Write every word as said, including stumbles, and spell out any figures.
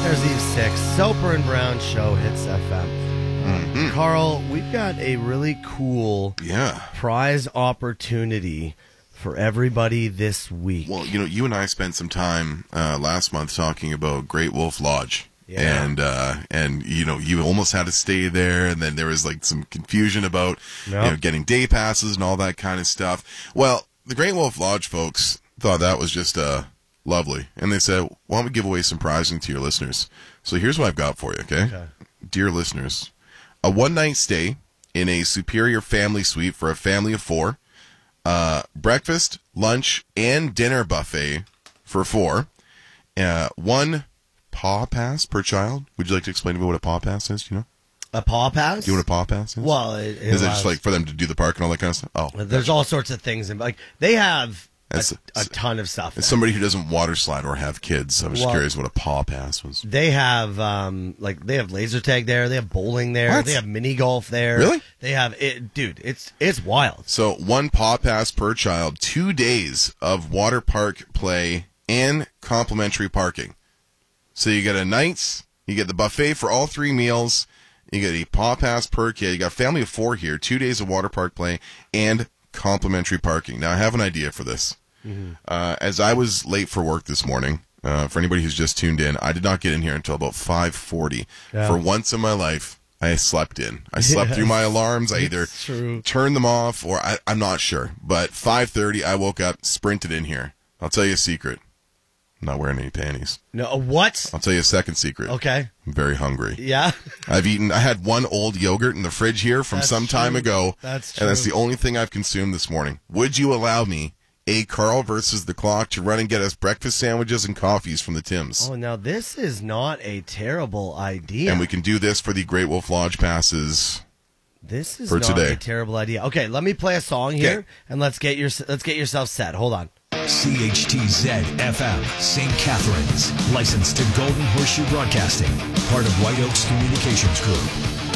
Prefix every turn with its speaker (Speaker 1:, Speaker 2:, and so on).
Speaker 1: There's Eve six, Soper and Brown Show, Hits F M.
Speaker 2: Mm-hmm.
Speaker 1: Carl, we've got a really cool
Speaker 2: yeah.
Speaker 1: prize opportunity for everybody this week.
Speaker 2: Well, you know, you and I spent some time uh, last month talking about Great Wolf Lodge.
Speaker 1: Yeah.
Speaker 2: And, uh, and you know, you almost had to stay there, and then there was, like, some confusion about
Speaker 1: Yep.
Speaker 2: you know, getting day passes and all that kind of stuff. Well, the Great Wolf Lodge folks thought that was just uh, lovely. And they said, why don't we give away some prizing to your listeners? So here's what I've got for you, okay?
Speaker 1: Okay.
Speaker 2: Dear listeners, a one-night stay in a superior family suite for a family of four, uh, breakfast, lunch, and dinner buffet for four, uh, one paw pass per child. Would you like to explain to me what a paw pass is? Do you know?
Speaker 1: A paw pass?
Speaker 2: Do you know what a paw pass is?
Speaker 1: Well, it, it
Speaker 2: is it
Speaker 1: allows-
Speaker 2: just like for them to do the park and all that kind of stuff? Oh,
Speaker 1: There's all sorts of things. In, like They have a,
Speaker 2: That's-
Speaker 1: a ton of stuff.
Speaker 2: as
Speaker 1: there.
Speaker 2: somebody who doesn't water slide or have kids, I was just
Speaker 1: Well-
Speaker 2: curious what a paw pass was.
Speaker 1: They have um like they have laser tag there. They have bowling there.
Speaker 2: What?
Speaker 1: They have mini golf there.
Speaker 2: Really?
Speaker 1: They have it, dude. It's it's wild.
Speaker 2: So one paw pass per child, two days of water park play and complimentary parking. So you get a night's, you get the buffet for all three meals, you get a paw pass per kid, you got a family of four here, two days of water park play, and complimentary parking. Now I have an idea for this.
Speaker 1: Mm-hmm.
Speaker 2: Uh, as I was late for work this morning, uh, for anybody who's just tuned in, I did not get in here until about five forty.
Speaker 1: Yeah.
Speaker 2: For once in my life, I slept in. I slept through my alarms. I either
Speaker 1: It's true.
Speaker 2: turned them off or I, I'm not sure. But five thirty, I woke up, sprinted in here. I'll tell you a secret. I'm not wearing any panties.
Speaker 1: No, what?
Speaker 2: I'll tell you a second secret.
Speaker 1: Okay.
Speaker 2: I'm very hungry.
Speaker 1: Yeah.
Speaker 2: I've eaten, I had one old yogurt in the fridge here from
Speaker 1: That's
Speaker 2: some time
Speaker 1: true.
Speaker 2: ago.
Speaker 1: That's
Speaker 2: And that's
Speaker 1: true.
Speaker 2: the only thing I've consumed this morning. Would you allow me, a Carl versus the clock, to run and get us breakfast sandwiches and coffees from the Tims?
Speaker 1: Oh, now this is not a terrible idea.
Speaker 2: And we can do this for the Great Wolf Lodge passes.
Speaker 1: This is
Speaker 2: for
Speaker 1: not
Speaker 2: today.
Speaker 1: a terrible idea. Okay, let me play a song here,
Speaker 2: Okay.
Speaker 1: and let's get your let's get yourself set. Hold on.
Speaker 3: C H T Z F M, Saint Catharines. Licensed to Golden Horseshoe Broadcasting. Part of White Oaks Communications Group.